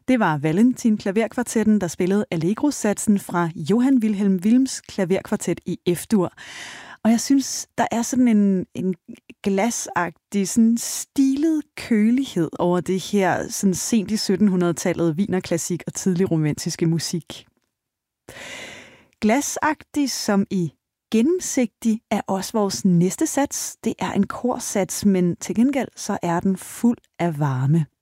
Det var Valentin Klaverkvartetten, der spillede Allegro-satsen fra Johann Wilhelm Wilms klaverkvartet i F-dur. Og jeg synes, der er sådan en glasagtig, sådan stilet kølighed over det her sådan sent i 1700-tallet wienerklassik og tidlig romantiske musik. Glasagtig som i gennemsigtig er også vores næste sats. Det er en korsats, men til gengæld så er den fuld af varme.